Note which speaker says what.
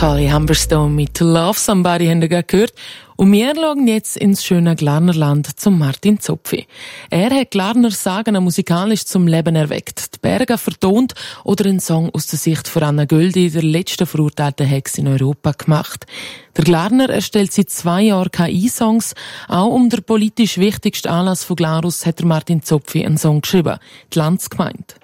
Speaker 1: Natalie Humberstone mit Love Somebody haben wir gehört. Und wir schauen jetzt ins schöne Glarnerland zum Martin Zopfi. Er hat Glarner Sagen musikalisch zum Leben erweckt, die Berge vertont oder einen Song aus der Sicht von Anna Göldi, der letzten verurteilten Hex in Europa, gemacht. Der Glarner erstellt seit 2 Jahren KI-Songs. Auch um den politisch wichtigsten Anlass von Glarus hat der Martin Zopfi einen Song geschrieben, die Landsgemeinde.